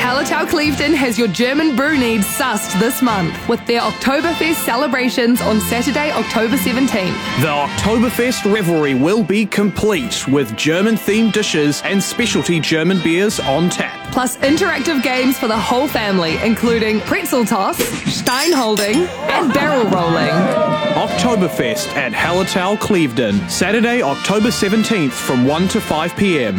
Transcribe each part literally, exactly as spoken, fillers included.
Hallertau Clevedon has your German brew needs sussed this month with their Oktoberfest celebrations on Saturday, October seventeenth. The Oktoberfest revelry will be complete with German-themed dishes and specialty German beers on tap. Plus interactive games for the whole family, including pretzel toss, steinholding, and barrel rolling. Oktoberfest at Hallertau Clevedon, Saturday, October seventeenth from one to five p.m.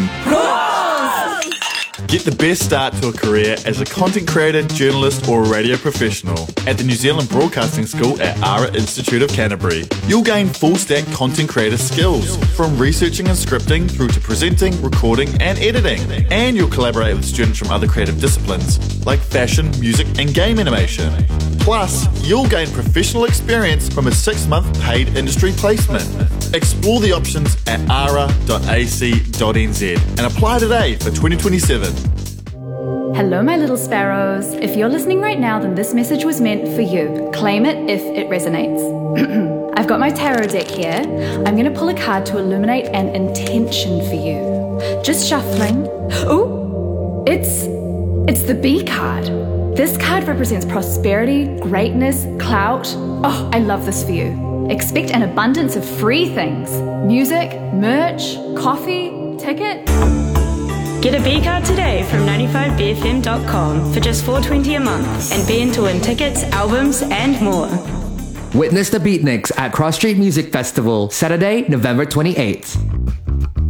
Get the best start to a career as a content creator, journalist or radio professional at the New Zealand Broadcasting School at ARA Institute of Canterbury. You'll gain full-stack content creator skills from researching and scripting through to presenting, recording and editing. And you'll collaborate with students from other creative disciplines like fashion, music and game animation. Plus, you'll gain professional experience from a six-month paid industry placement. Explore the options at ara dot a c dot n z and apply today for twenty twenty-seven. Hello, my little sparrows. If you're listening right now, then this message was meant for you. Claim it if it resonates. I've got my tarot deck here. I'm going to pull a card to illuminate an intention for you. Just shuffling. Ooh, it's, it's the B card. This card represents prosperity, greatness, clout. Oh, I love this for you. Expect an abundance of free things. Music, merch, coffee, tickets. Get a B card today from ninety-five b f m dot com for just four dollars and twenty cents a month and be in to win tickets, albums and more. Witness the Beatniks at Cross Street Music Festival, Saturday, November twenty-eighth.